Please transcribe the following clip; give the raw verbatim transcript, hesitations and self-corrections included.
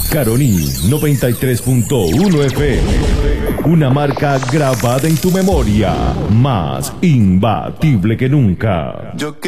Caroní noventa y tres punto uno F M. Una marca grabada en tu memoria, más imbatible que nunca. Yo